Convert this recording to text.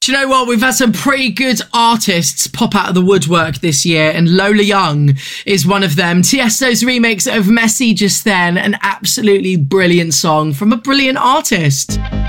Do you know what? We've had some pretty good artists pop out of the woodwork this year, and Lola Young is one of them. Tiesto's remix of Messy just then, an absolutely brilliant song from a brilliant artist.